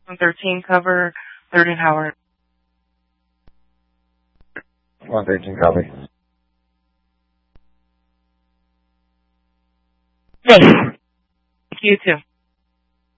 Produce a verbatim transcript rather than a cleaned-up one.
one thirteen, cover third and Howard. one thirteen, copy. Thank you, too.